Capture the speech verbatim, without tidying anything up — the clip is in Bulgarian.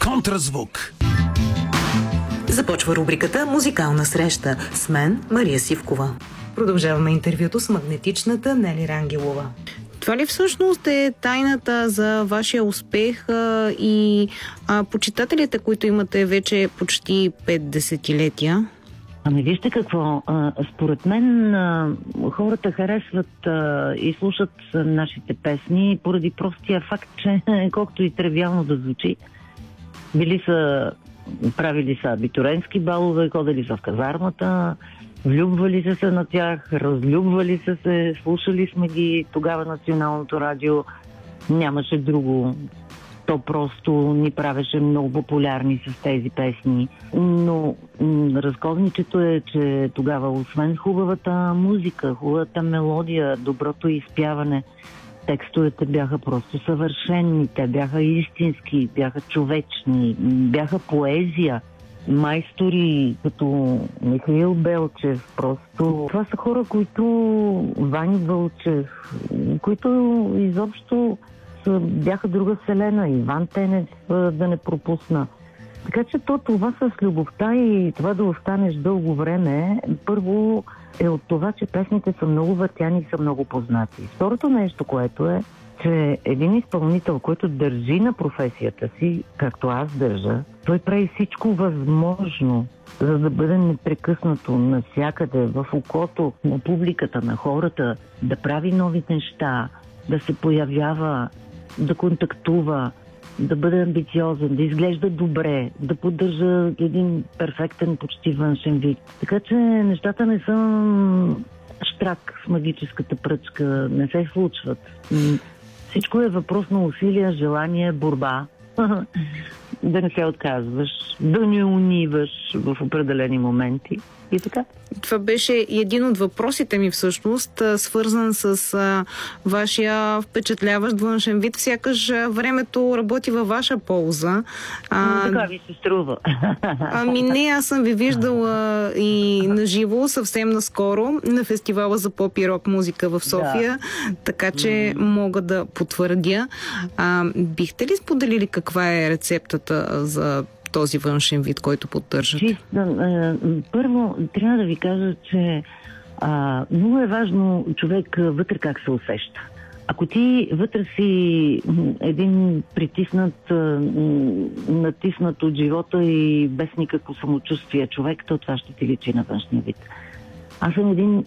Контразвук. Започва рубриката «Музикална среща» с мен, Мария Сивкова. Продължаваме интервюто с магнетичната Нели Рангелова. Това ли всъщност е тайната за вашия успех а, и а, почитателите, които имате вече почти пет десетилетия? Ами вижте какво, а, според мен а, хората харесват а, и слушат нашите песни поради простия факт, че колкото и тривиално да звучи, били са, правили са абитуренски балове, ходили са в казармата, влюбвали са се на тях, разлюбвали са се, слушали сме ги, тогава Националното радио нямаше друго. То просто ни правеше много популярни с тези песни. Но м- разковничето е, че тогава освен хубавата музика, хубавата мелодия, доброто изпяване, текстовете бяха просто съвършенни, те бяха истински, бяха човечни, бяха поезия. Майстори като Михаил Белчев, просто това са хора, които Вани Вълчев, които изобщо бяха друга вселена, Иван Тенев да не пропусна. Така че то, това с любовта и това да останеш дълго време, първо е от това, че песните са много въртяни и са много познати. Второто нещо, което е, че един изпълнител, който държи на професията си, както аз държа, той прави всичко възможно, за да бъде непрекъснато навсякъде, в окото на публиката, на хората, да прави нови неща, да се появява, да контактува, да бъде амбициозен, да изглежда добре, да поддържа един перфектен, почти външен вид. Така че нещата не са щрак с магическата пръчка, не се случват. Всичко е въпрос на усилия, желание, борба. Да не се отказваш, да не униваш в определени моменти. И така. Това беше един от въпросите ми всъщност, свързан с а, вашия впечатляващ външен вид. Сякаш времето работи във ваша полза. А, така ви се струва. Ами не, аз съм ви виждала и наживо съвсем наскоро на фестивала за поп и рок музика в София, да. Така че mm. мога да потвърдя. А, бихте ли споделили каква е рецептата за този външен вид, който поддържате? Първо, трябва да ви кажа, че а, много е важно човек вътре как се усеща. Ако ти вътре си един притиснат, натиснат от живота и без никакво самочувствие човек, то това ще ти личи на външния вид. Аз съм един